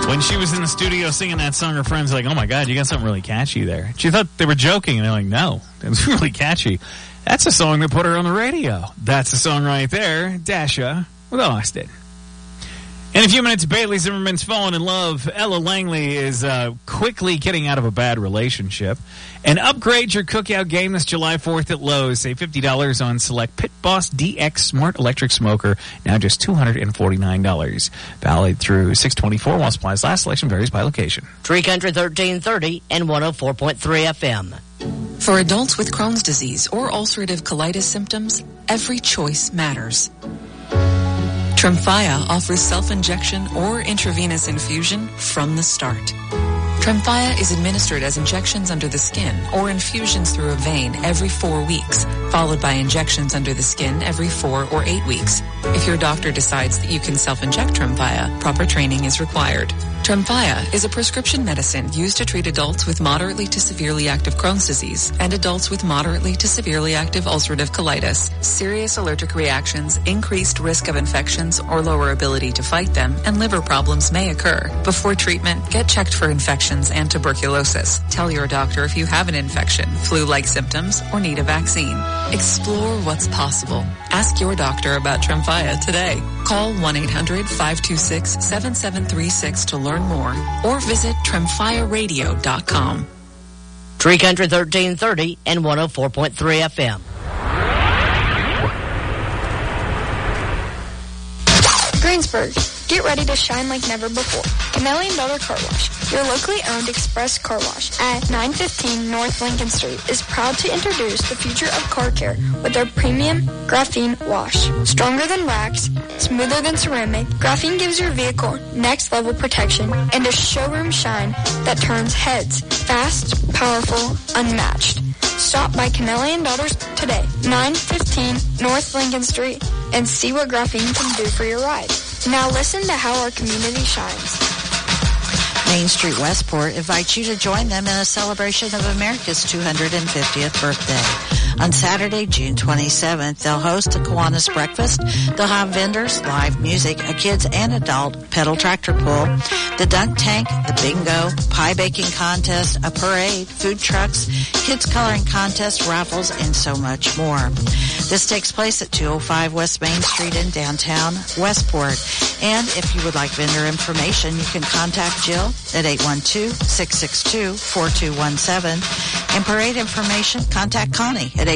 When she was in the studio singing that song, her friends were like, oh my God, you got something really catchy there. She thought they were joking, and they're like, no, it's really catchy. That's a song that put her on the radio. That's the song right there, Dasha with Austin. In a few minutes, Bailey Zimmerman's fallen in love. Ella Langley is quickly getting out of a bad relationship. And upgrade your cookout game this July 4th at Lowe's. Save $50 on select Pit Boss DX Smart Electric Smoker. Now just $249. Valid through 6/24 while supplies last. Selection varies by location. Tree Country 1330 and 104.3 FM. For adults with Crohn's disease or ulcerative colitis symptoms, every choice matters. Tremfya offers self-injection or intravenous infusion from the start. Tremfya is administered as injections under the skin or infusions through a vein every 4 weeks, followed by injections under the skin every 4 or 8 weeks. If your doctor decides that you can self-inject Tremfya, proper training is required. Tremfya is a prescription medicine used to treat adults with moderately to severely active Crohn's disease and adults with moderately to severely active ulcerative colitis. Serious allergic reactions, increased risk of infections or lower ability to fight them, and liver problems may occur. Before treatment, get checked for infections and tuberculosis. Tell your doctor if you have an infection, flu-like symptoms, or need a vaccine. Explore what's possible. Ask your doctor about Tremfya today. Call 1-800-526-7736 to learn more or visit TremfyaRadio.com. Tree Country 1330 and 104.3 FM. Greensburg, get ready to shine like never before. Canelli & Daughter Car Wash, your locally owned express car wash at 915 North Lincoln Street, is proud to introduce the future of car care with their premium graphene wash. Stronger than wax, smoother than ceramic, graphene gives your vehicle next level protection and a showroom shine that turns heads. Fast, powerful, unmatched. Stop by Canelli & Daughters today, 915 North Lincoln Street, and see what graphene can do for your ride. Now listen to how our community shines. Main Street Westport invites you to join them in a celebration of America's 250th birthday. On Saturday, June 27th, they'll host a Kiwanis breakfast. They'll have vendors, live music, a kids and adult pedal tractor pull, the dunk tank, the bingo, pie baking contest, a parade, food trucks, kids coloring contest, raffles, and so much more. This takes place at 205 West Main Street in downtown Westport. And if you would like vendor information, you can contact Jill at 812-662-4217. And parade information, contact Connie at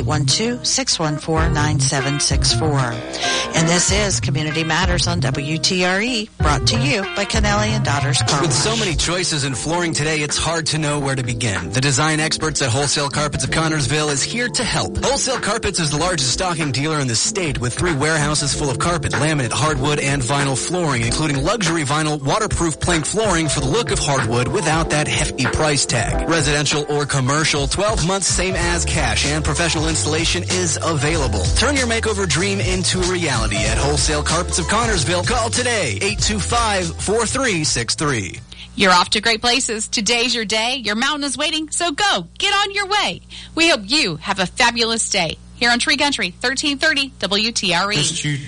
812-614-9764. And this is Community Matters on WTRE, brought to you by Canelli & Daughters Car Wash. With so many choices in flooring today, it's hard to know where to begin. The design experts at Wholesale Carpets of Connersville is here to help. Wholesale Carpets is the largest stocking dealer in the state with 3 warehouses full of carpet, laminate, hardwood, and vinyl flooring, including luxury vinyl, waterproof plank flooring for the look of hardwood without that hefty price tag. Residential or commercial, 12 months same as cash, and professional installation is available. Turn your makeover dream into a reality at Wholesale Carpets of Connersville. Call today, 825-4363. You're off to great places. Today's your day. Your mountain is waiting, so go. Get on your way. We hope you have a fabulous day. Here on Tree Country, 1330 WTRE.